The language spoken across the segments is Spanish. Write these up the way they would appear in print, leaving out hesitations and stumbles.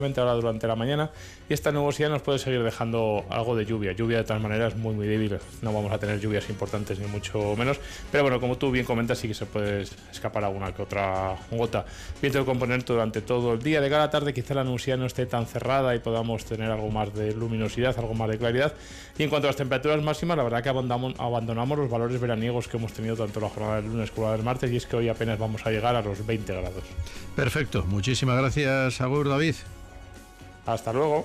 ahora durante la mañana, y esta nubosidad nos puede seguir dejando algo de lluvia de todas maneras muy débil. No vamos a tener lluvias importantes ni mucho menos, pero bueno, como tú bien comentas, sí que se puede escapar alguna que otra gota. Viento de componente durante todo el día. De cara a la tarde quizá la nubosidad no esté tan cerrada y podamos tener algo más de luminosidad, algo más de claridad. Y en cuanto a las temperaturas máximas, la verdad que abandonamos los valores veraniegos que hemos tenido tanto la jornada del lunes como la del martes, y es que hoy apenas vamos a llegar a los 20 grados. Perfecto, muchísimas gracias, Agur, David. Hasta luego.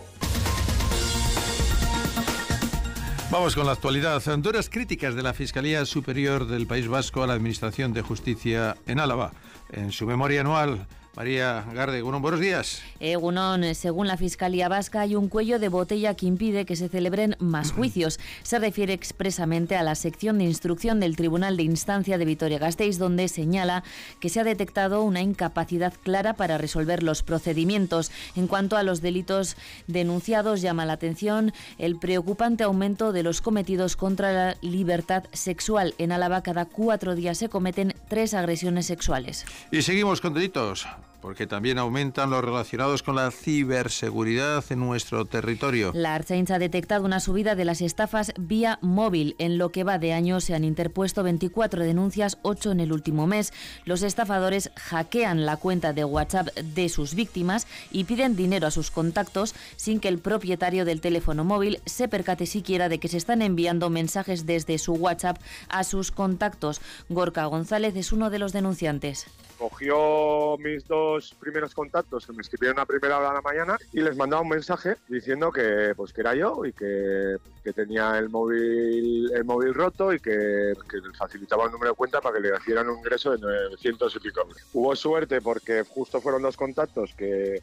Vamos con la actualidad. Duras críticas de la Fiscalía Superior del País Vasco a la Administración de Justicia en Álava. En su memoria anual, María Garde, buenos días. Egunon, según la Fiscalía Vasca, hay un cuello de botella que impide que se celebren más juicios. Se refiere expresamente a la sección de instrucción del Tribunal de Instancia de Vitoria-Gasteiz, donde señala que se ha detectado una incapacidad clara para resolver los procedimientos. En cuanto a los delitos denunciados, llama la atención el preocupante aumento de los cometidos contra la libertad sexual. En Álava, cada 4 días se cometen 3 agresiones sexuales. Y seguimos con delitos, porque también aumentan los relacionados con la ciberseguridad en nuestro territorio. La Ertzaintza ha detectado una subida de las estafas vía móvil. En lo que va de año se han interpuesto 24 denuncias, 8 en el último mes. Los estafadores hackean la cuenta de WhatsApp de sus víctimas y piden dinero a sus contactos sin que el propietario del teléfono móvil se percate siquiera de que se están enviando mensajes desde su WhatsApp a sus contactos. Gorka González es uno de los denunciantes. Cogió mis 2 primeros contactos que me escribieron a primera hora de la mañana y les mandaba un mensaje diciendo que era yo y que tenía el móvil roto y que les facilitaba el número de cuenta para que le hicieran un ingreso de 900 y pico. Hubo suerte porque justo fueron 2 contactos que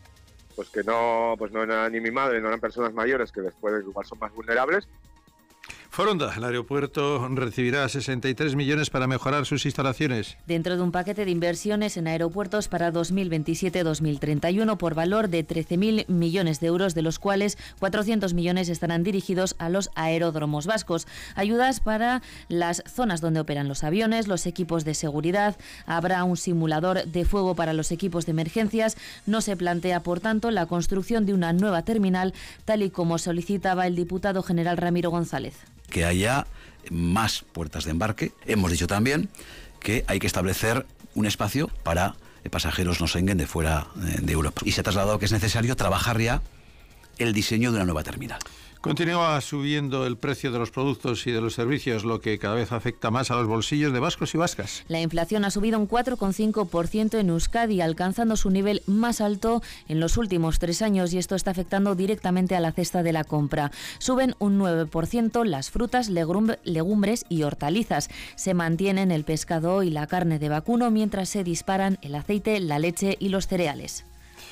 no era ni mi madre, no eran personas mayores que después igual son más vulnerables. Foronda, el aeropuerto recibirá 63 millones para mejorar sus instalaciones. Dentro de un paquete de inversiones en aeropuertos para 2027-2031 por valor de 13.000 millones de euros, de los cuales 400 millones estarán dirigidos a los aeródromos vascos. Ayudas para las zonas donde operan los aviones, los equipos de seguridad. Habrá un simulador de fuego para los equipos de emergencias. No se plantea, por tanto, la construcción de una nueva terminal, tal y como solicitaba el diputado general Ramiro González. Que haya más puertas de embarque. Hemos dicho también que hay que establecer un espacio para pasajeros no Schengen de fuera de Europa. Y se ha trasladado que es necesario trabajar ya el diseño de una nueva terminal. Continúa subiendo el precio de los productos y de los servicios, lo que cada vez afecta más a los bolsillos de vascos y vascas. La inflación ha subido un 4,5% en Euskadi, alcanzando su nivel más alto en los últimos 3 años, y esto está afectando directamente a la cesta de la compra. Suben un 9% las frutas, legumbres y hortalizas. Se mantienen el pescado y la carne de vacuno, mientras se disparan el aceite, la leche y los cereales.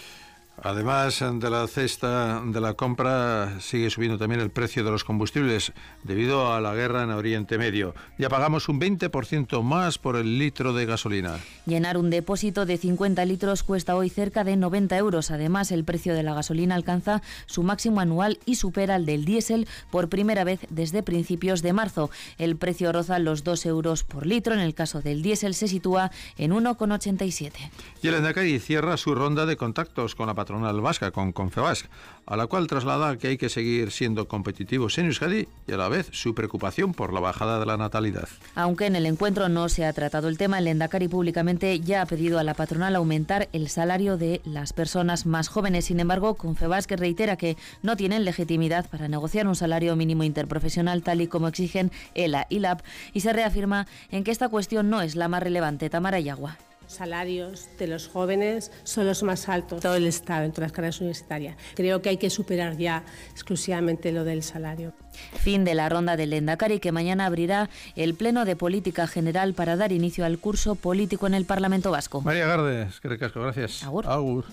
Además de la cesta de la compra, sigue subiendo también el precio de los combustibles debido a la guerra en Oriente Medio. Ya pagamos un 20% más por el litro de gasolina. Llenar un depósito de 50 litros cuesta hoy cerca de 90 euros. Además, el precio de la gasolina alcanza su máximo anual y supera el del diésel por primera vez desde principios de marzo. El precio roza los 2 euros por litro. En el caso del diésel se sitúa en 1,87. Y el Endacari cierra su ronda de contactos con la patronal vasca, con Confebask, a la cual traslada que hay que seguir siendo competitivos en Euskadi y a la vez su preocupación por la bajada de la natalidad. Aunque en el encuentro no se ha tratado el tema, el Lehendakari públicamente ya ha pedido a la patronal aumentar el salario de las personas más jóvenes. Sin embargo, Confebask reitera que no tienen legitimidad para negociar un salario mínimo interprofesional tal y como exigen ELA y LAB, y se reafirma en que esta cuestión no es la más relevante. Tamara Yagua. Salarios de los jóvenes son los más altos de todo el Estado, en todas las carreras universitarias. Creo que hay que superar ya exclusivamente lo del salario. Fin de la ronda del Lehendakari, que mañana abrirá el Pleno de Política General para dar inicio al curso político en el Parlamento Vasco. María Garde, es que recasco, gracias. Agur. Agur.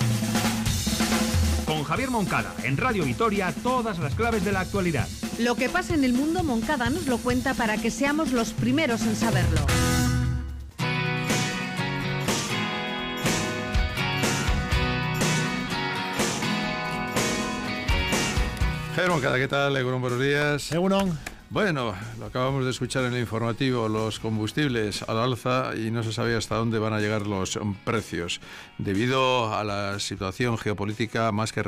Con Javier Moncada, en Radio Vitoria, todas las claves de la actualidad. Lo que pasa en el mundo, Moncada nos lo cuenta para que seamos los primeros en saberlo. Javier Moncada, ¿qué tal? Egunon, buenos días. Egunon. Bueno, lo acabamos de escuchar en el informativo, los combustibles al alza y no se sabe hasta dónde van a llegar los precios, debido a la situación geopolítica más que